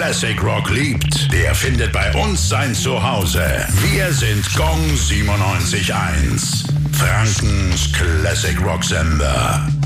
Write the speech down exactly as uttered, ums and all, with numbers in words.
Classic Rock liebt, der findet bei uns sein Zuhause. Wir sind Gong siebenundneunzig Komma eins. Frankens Classic Rock Sender.